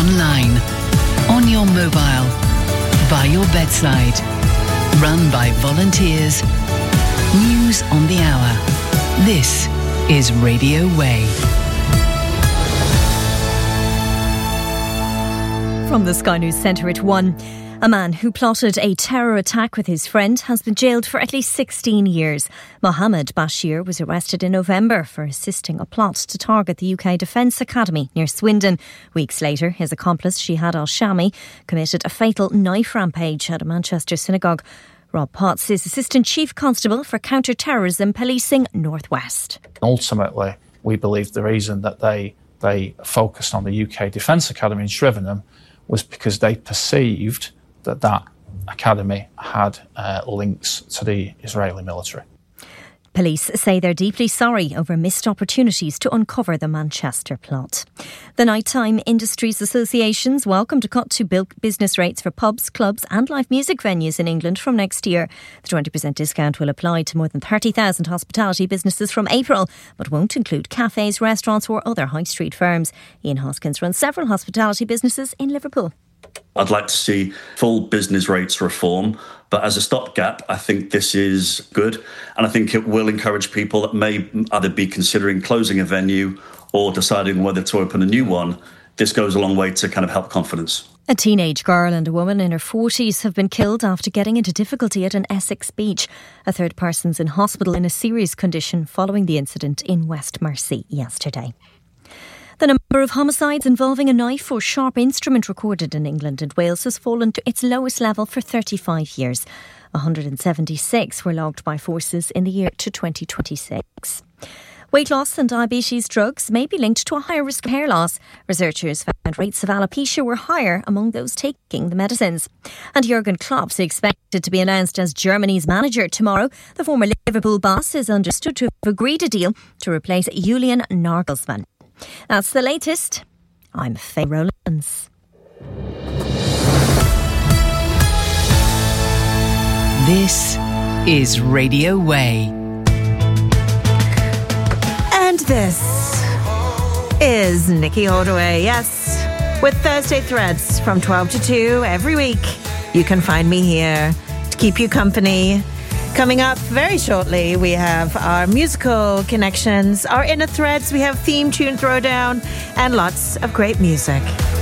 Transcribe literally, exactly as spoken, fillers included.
online, on your mobile, by your bedside. Run by volunteers. News on the hour. This is Radio Way. From the Sky News Centre at one. A man who plotted a terror attack with his friend has been jailed for at least sixteen years. Mohammed Bashir was arrested in November for assisting a plot to target the U K Defence Academy near Swindon. Weeks later, his accomplice, Shihad al-Shami, committed a fatal knife rampage at a Manchester synagogue. Rob Potts is Assistant Chief Constable for Counter-Terrorism Policing North West. Ultimately, we believe the reason that they, they focused on the U K Defence Academy in Shrivenham was because they perceived that that academy had uh, links to the Israeli military. Police say they're deeply sorry over missed opportunities to uncover the Manchester plot. The Nighttime Industries Association's welcome to cut to business rates for pubs, clubs and live music venues in England from next year. The twenty percent discount will apply to more than thirty thousand hospitality businesses from April, but won't include cafes, restaurants or other high street firms. Ian Hoskins runs several hospitality businesses in Liverpool. I'd like to see full business rates reform, but as a stopgap, I think this is good. And I think it will encourage people that may either be considering closing a venue or deciding whether to open a new one. This goes a long way to kind of help confidence. A teenage girl and a woman in her forties have been killed after getting into difficulty at an Essex beach. A third person's in hospital in a serious condition following the incident in West Mersey yesterday. The number of homicides involving a knife or sharp instrument recorded in England and Wales has fallen to its lowest level for thirty-five years. one hundred seventy-six were logged by forces in the year to twenty twenty-six. Weight loss and diabetes drugs may be linked to a higher risk of hair loss. Researchers found rates of alopecia were higher among those taking the medicines. And Jurgen Klopp is expected to be announced as Germany's manager tomorrow. The former Liverpool boss is understood to have agreed a deal to replace Julian Nagelsmann. That's the latest. I'm Faye Rowlands. This is Radio Way. And this is Nikki Holdaway, yes, with Thursday Threads from twelve to two every week. You can find me here to keep you company. Coming up very shortly, we have our musical connections, our inner threads, we have theme tune throwdown, and lots of great music.